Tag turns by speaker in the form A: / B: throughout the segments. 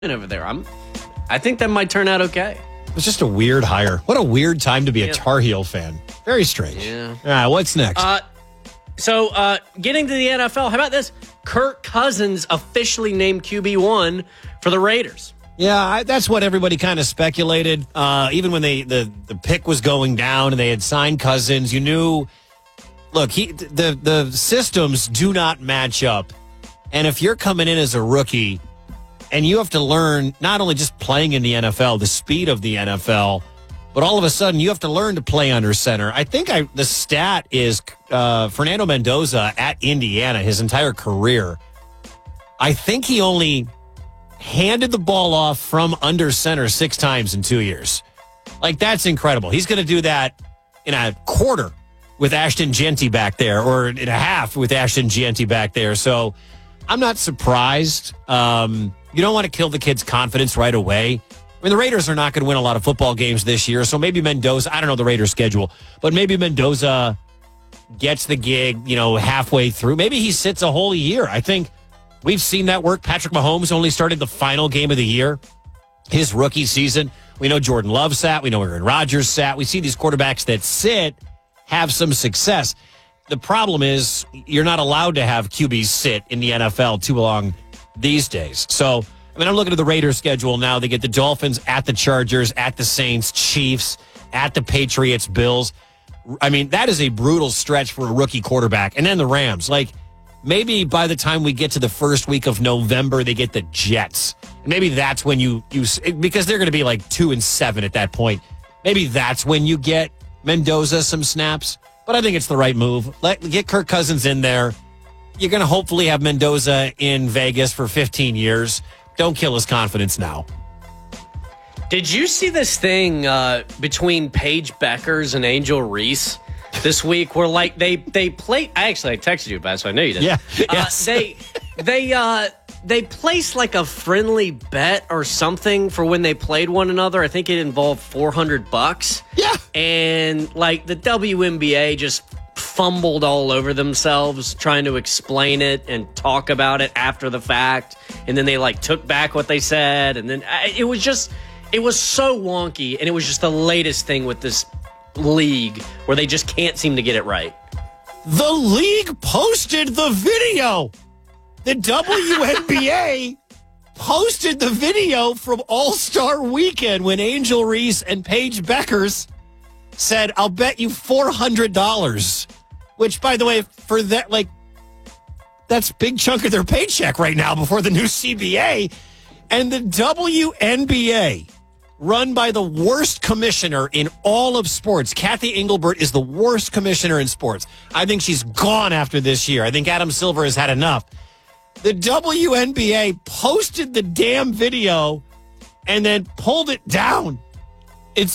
A: over there. I think that might turn out okay.
B: It's just a weird hire. What a weird time to be a Tar Heel fan. Very strange.
A: Yeah.
B: All right, what's next?
A: So getting to the NFL, how about this? Kirk Cousins officially named QB1 for the Raiders.
B: Yeah, that's what everybody kind of speculated. Even when the pick was going down and they had signed Cousins, you knew, look, the systems do not match up. And if you're coming in as a rookie and you have to learn not only just playing in the NFL, the speed of the NFL, but all of a sudden you have to learn to play under center. I think the stat is Fernando Mendoza at Indiana, his entire career. I think he only handed the ball off from under center 6 times in 2 years. Like, that's incredible. He's going to do that in a quarter with Ashton Jeanty back there, or in a half with Ashton Jeanty back there. So I'm not surprised. You don't want to kill the kid's confidence right away. I mean, the Raiders are not going to win a lot of football games this year, so maybe Mendoza, I don't know the Raiders' schedule, but maybe Mendoza gets the gig, halfway through. Maybe he sits a whole year. I think we've seen that work. Patrick Mahomes only started the final game of the year, his rookie season. We know Jordan Love sat. We know Aaron Rodgers sat. We see these quarterbacks that sit have some success. The problem is you're not allowed to have QBs sit in the NFL too long these days. So, I'm looking at the Raiders schedule now. They get the Dolphins, at the Chargers, at the Saints, Chiefs, at the Patriots, Bills. That is a brutal stretch for a rookie quarterback. And then the Rams. Maybe by the time we get to the first week of November, they get the Jets. And maybe that's when you because they're going to be 2-7 at that point. Maybe that's when you get Mendoza some snaps. But I think it's the right move. Get Kirk Cousins in there. You're going to hopefully have Mendoza in Vegas for 15 years. Don't kill his confidence now.
A: Did you see this thing between Paige Beckers and Angel Reese this week where they played? I texted you about it, so I know you did.
B: Yeah. Yes.
A: They placed a friendly bet or something for when they played one another. I think it involved $400.
B: Yeah.
A: And the WNBA just fumbled all over themselves trying to explain it and talk about it after the fact. And then they took back what they said. And then it was so wonky. And it was just the latest thing with this league where they just can't seem to get it right.
B: The league posted the video. The WNBA posted the video from All-Star Weekend when Angel Reese and Paige Beckers said, "I'll bet you $400. Which, by the way, for that, that's a big chunk of their paycheck right now before the new CBA. And the WNBA, run by the worst commissioner in all of sports. Kathy Engelbert is the worst commissioner in sports. I think she's gone after this year. I think Adam Silver has had enough. The WNBA posted the damn video and then pulled it down. It's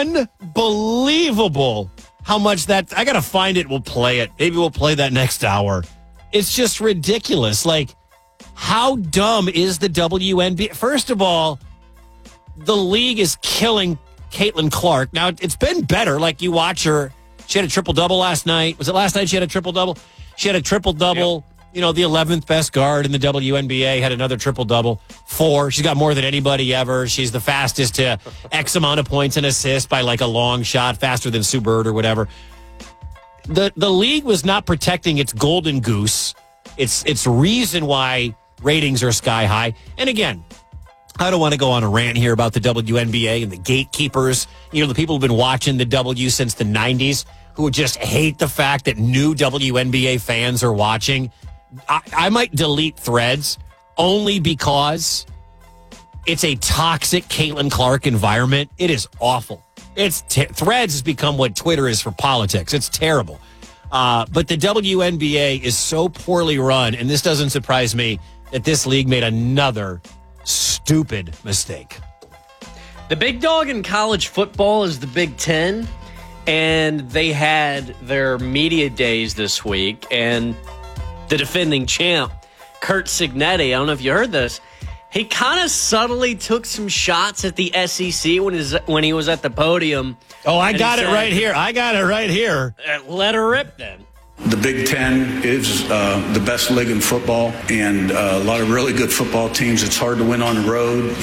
B: unbelievable how much that... I got to find it. We'll play it. Maybe we'll play that next hour. It's just ridiculous. How dumb is the WNBA? First of all, the league is killing Caitlin Clark. Now, it's been better. You watch her. She had a triple-double last night. Was it last night she had a triple-double? She had a triple-double. Yep. The 11th best guard in the WNBA had another triple-double. 4. She's got more than anybody ever. She's the fastest to X amount of points and assists by a long shot, faster than Sue Bird or whatever. The league was not protecting its golden goose. It's reason why ratings are sky high. And again, I don't want to go on a rant here about the WNBA and the gatekeepers. The people who've been watching the W since the 90s who just hate the fact that new WNBA fans are watching. I might delete Threads only because it's a toxic Caitlin Clark environment. It is awful. Threads has become what Twitter is for politics. It's terrible. But the WNBA is so poorly run, and this doesn't surprise me, that this league made another stupid mistake.
A: The big dog in college football is the Big Ten, and they had their media days this week, and the defending champ, Curt Cignetti, I don't know if you heard this, he kind of subtly took some shots at the SEC when he was at the podium.
B: Oh, I got it right here. Let
A: her rip then.
C: The Big Ten is the best league in football, and a lot of really good football teams. It's hard to win on the road.